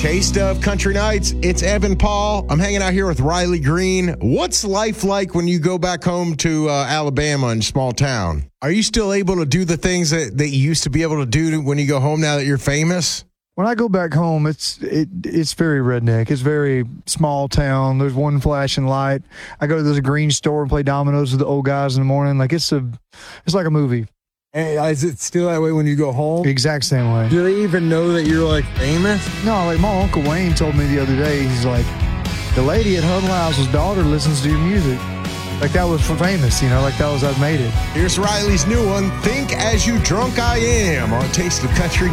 Taste of Country Nights. It's Evan Paul. I'm hanging out here with Riley Green. What's life like when you go back home to Alabama and small town? Are you still able to do the things that you used to be able to do when you go home now that you're famous? When I go back home, it's very redneck. It's very small town. There's one flashing light. I go to this green store and play dominoes with the old guys in the morning. Like it's like a movie. Hey, is it still that way when you go home? The exact same way. Do they even know that you're like famous? No, like my Uncle Wayne told me the other day, he's like, the lady at Huddle House's daughter listens to your music. Like that was famous, like that was, I've made it. Here's Riley's new one, Think As You Drunk I Am, on Taste of Country